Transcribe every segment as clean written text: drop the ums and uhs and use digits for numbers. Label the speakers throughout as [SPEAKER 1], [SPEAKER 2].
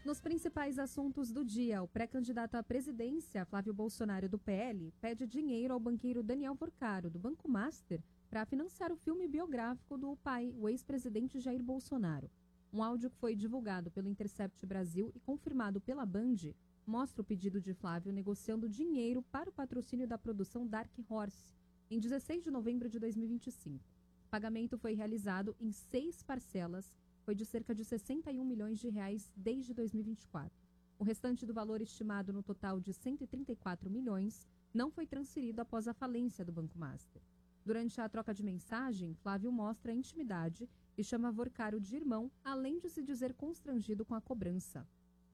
[SPEAKER 1] Nos principais assuntos do dia, o pré-candidato à presidência, Flávio Bolsonaro, do PL, pede dinheiro ao banqueiro Daniel Vorcaro, do Banco Master, para financiar o filme biográfico do pai, o ex-presidente Jair Bolsonaro. Um áudio que foi divulgado pelo Intercept Brasil e confirmado pela Band mostra o pedido de Flávio negociando dinheiro para o patrocínio da produção Dark Horse, em 16 de novembro de 2025. O pagamento foi realizado em 6 parcelas, foi de cerca de 61 milhões de reais desde 2024. O restante do valor, estimado no total de 134 milhões, não foi transferido após a falência do Banco Master. Durante a troca de mensagem, Flávio mostra intimidade e chama Vorcaro de irmão, além de se dizer constrangido com a cobrança.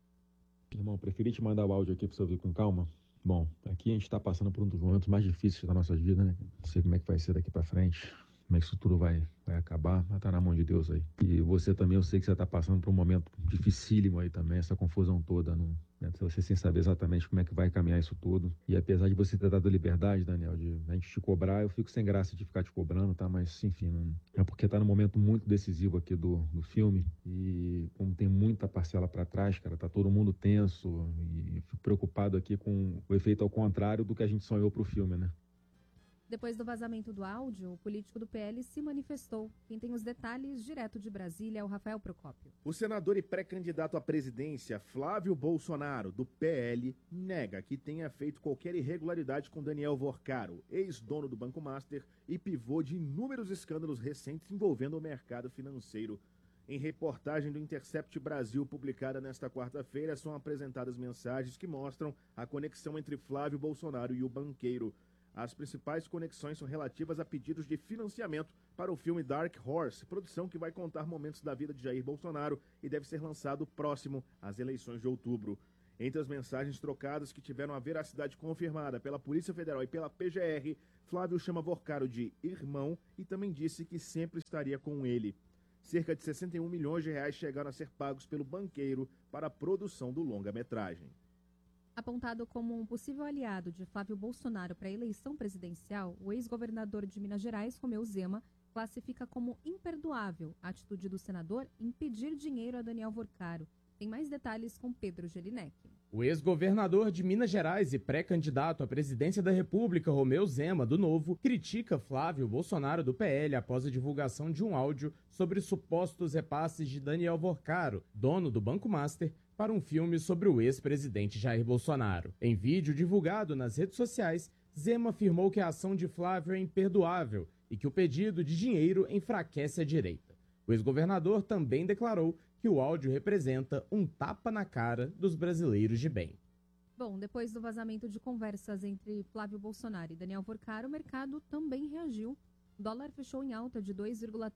[SPEAKER 2] Irmão, preferi te mandar o áudio aqui para você ouvir com calma. Bom, aqui a gente está passando por um dos momentos mais difíceis da nossa vida, né? Não sei como é que vai ser daqui para frente, como é que isso tudo vai acabar, mas tá na mão de Deus aí. E você também, eu sei que você está passando por um momento dificílimo aí também, essa confusão toda, né? Você sem saber exatamente como é que vai caminhar isso tudo. E apesar de você ter dado liberdade, Daniel, de a gente te cobrar, eu fico sem graça de ficar te cobrando, tá? Mas, enfim, não... é porque tá num momento muito decisivo aqui do filme e como tem muita parcela para trás, cara, tá todo mundo tenso e fico preocupado aqui com o efeito ao contrário do que a gente sonhou pro filme, né?
[SPEAKER 1] Depois do vazamento do áudio, o político do PL se manifestou. Quem tem os detalhes direto de Brasília é o Rafael Procópio.
[SPEAKER 3] O senador e pré-candidato à presidência, Flávio Bolsonaro, do PL, nega que tenha feito qualquer irregularidade com Daniel Vorcaro, ex-dono do Banco Master e pivô de inúmeros escândalos recentes envolvendo o mercado financeiro. Em reportagem do Intercept Brasil, publicada nesta quarta-feira, são apresentadas mensagens que mostram a conexão entre Flávio Bolsonaro e o banqueiro. As principais conexões são relativas a pedidos de financiamento para o filme Dark Horse, produção que vai contar momentos da vida de Jair Bolsonaro e deve ser lançado próximo às eleições de outubro. Entre as mensagens trocadas que tiveram a veracidade confirmada pela Polícia Federal e pela PGR, Flávio chama Vorcaro de irmão e também disse que sempre estaria com ele. Cerca de 61 milhões de reais chegaram a ser pagos pelo banqueiro para a produção do longa-metragem.
[SPEAKER 1] Apontado como um possível aliado de Flávio Bolsonaro para a eleição presidencial, o ex-governador de Minas Gerais, Romeu Zema, classifica como imperdoável a atitude do senador em pedir dinheiro a Daniel Vorcaro. Tem mais detalhes com Pedro Gelinek.
[SPEAKER 4] O ex-governador de Minas Gerais e pré-candidato à presidência da República, Romeu Zema, do Novo, critica Flávio Bolsonaro, do PL, após a divulgação de um áudio sobre supostos repasses de Daniel Vorcaro, dono do Banco Master, para um filme sobre o ex-presidente Jair Bolsonaro. Em vídeo divulgado nas redes sociais, Zema afirmou que a ação de Flávio é imperdoável e que o pedido de dinheiro enfraquece a direita. O ex-governador também declarou que o áudio representa um tapa na cara dos brasileiros de bem.
[SPEAKER 1] Bom, depois do vazamento de conversas entre Flávio Bolsonaro e Daniel Vorcaro, o mercado também reagiu. O dólar fechou em alta de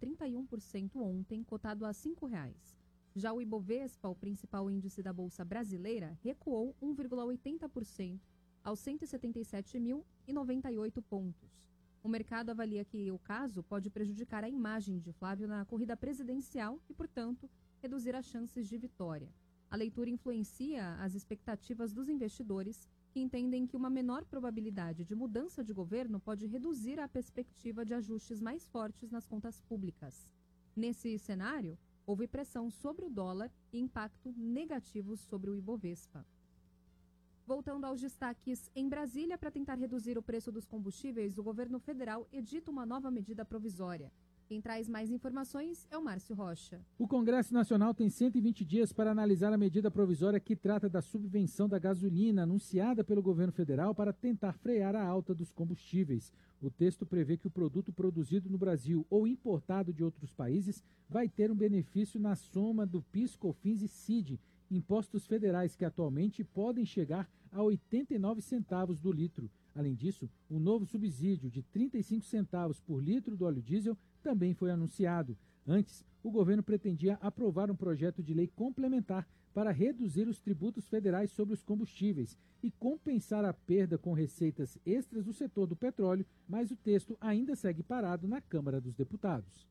[SPEAKER 1] 2,31% ontem, cotado a R$ 5,00. Já o Ibovespa, o principal índice da Bolsa Brasileira, recuou 1,80% aos 177.098 pontos. O mercado avalia que o caso pode prejudicar a imagem de Flávio na corrida presidencial e, portanto, reduzir as chances de vitória. A leitura influencia as expectativas dos investidores, que entendem que uma menor probabilidade de mudança de governo pode reduzir a perspectiva de ajustes mais fortes nas contas públicas. Nesse cenário, houve pressão sobre o dólar e impacto negativo sobre o Ibovespa. Voltando aos destaques, em Brasília, para tentar reduzir o preço dos combustíveis, o governo federal edita uma nova medida provisória. Quem traz mais informações é o Márcio Rocha.
[SPEAKER 5] O Congresso Nacional tem 120 dias para analisar a medida provisória que trata da subvenção da gasolina anunciada pelo governo federal para tentar frear a alta dos combustíveis. O texto prevê que o produto produzido no Brasil ou importado de outros países vai ter um benefício na soma do PIS, COFINS e CID, impostos federais que atualmente podem chegar a 89 centavos do litro. Além disso, um novo subsídio de 35 centavos por litro do óleo diesel também foi anunciado. Antes, o governo pretendia aprovar um projeto de lei complementar para reduzir os tributos federais sobre os combustíveis e compensar a perda com receitas extras do setor do petróleo, mas o texto ainda segue parado na Câmara dos Deputados.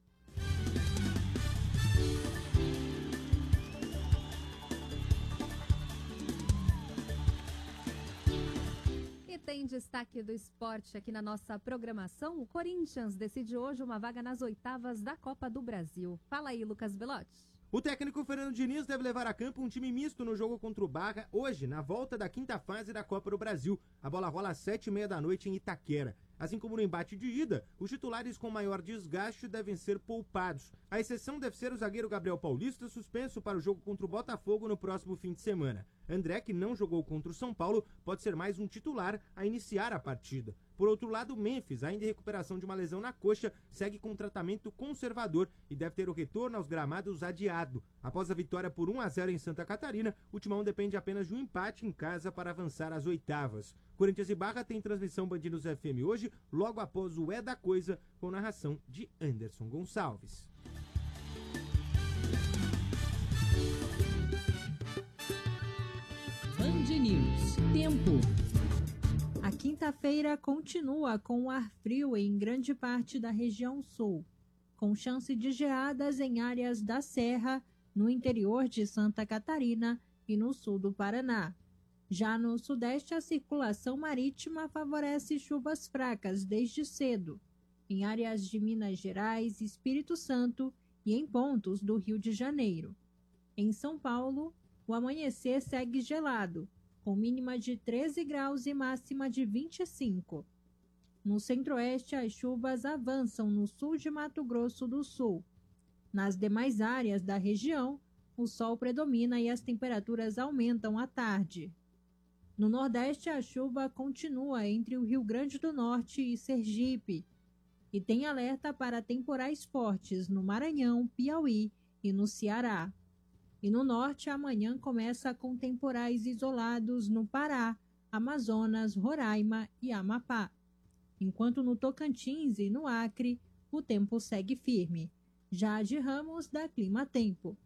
[SPEAKER 1] E tem destaque do esporte aqui na nossa programação. O Corinthians decide hoje uma vaga nas oitavas da Copa do Brasil. Fala aí, Lucas Belotti.
[SPEAKER 6] O técnico Fernando Diniz deve levar a campo um time misto no jogo contra o Barra, hoje, na volta da quinta fase da Copa do Brasil. A bola rola às 7h30 da noite em Itaquera. Assim como no embate de ida, os titulares com maior desgaste devem ser poupados. A exceção deve ser o zagueiro Gabriel Paulista, suspenso para o jogo contra o Botafogo no próximo fim de semana. André, que não jogou contra o São Paulo, pode ser mais um titular a iniciar a partida. Por outro lado, o Memphis, ainda em recuperação de uma lesão na coxa, segue com tratamento conservador e deve ter o retorno aos gramados adiado. Após a vitória por 1-0 em Santa Catarina, o Timão depende apenas de um empate em casa para avançar às oitavas. Corinthians e Barra tem transmissão Band News FM hoje, logo após o É da Coisa, com narração de Anderson Gonçalves.
[SPEAKER 7] Band News. Tempo.
[SPEAKER 8] A quinta-feira continua com ar frio em grande parte da região sul, com chance de geadas em áreas da Serra, no interior de Santa Catarina e no sul do Paraná. Já no sudeste, a circulação marítima favorece chuvas fracas desde cedo, em áreas de Minas Gerais, Espírito Santo e em pontos do Rio de Janeiro. Em São Paulo, o amanhecer segue gelado, com mínima de 13 graus e máxima de 25. No centro-oeste, as chuvas avançam no sul de Mato Grosso do Sul. Nas demais áreas da região, o sol predomina e as temperaturas aumentam à tarde. No Nordeste, a chuva continua entre o Rio Grande do Norte e Sergipe, e tem alerta para temporais fortes no Maranhão, Piauí e no Ceará. E no Norte, amanhã começa com temporais isolados no Pará, Amazonas, Roraima e Amapá. Enquanto no Tocantins e no Acre, o tempo segue firme. Já de Ramos, da Clima Tempo.